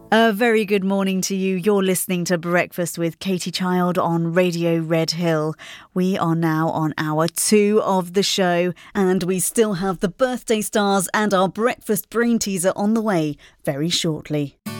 A very good morning to you. You're listening to Breakfast with Katie Child on Radio Red Hill. We are now on hour 2 of the show, and we still have the birthday stars and our breakfast brain teaser on the way very shortly.